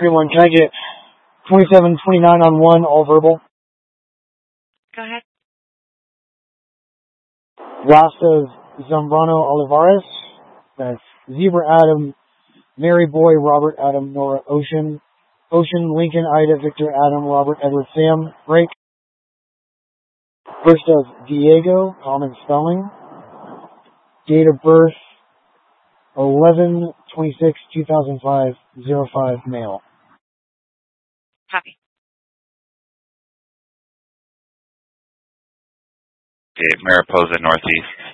Green one, can I get 2729 on 1, all verbal? Go ahead. Last of Zambrano Olivares. That's Zebra Adam, Mary Boy, Robert Adam, Nora Ocean, Lincoln, Ida, Victor Adam, Robert Edward Sam, break. First of Diego, common spelling. Date of birth, 11/26/2005, 05, male. Copy. Okay, Mariposa Northeast.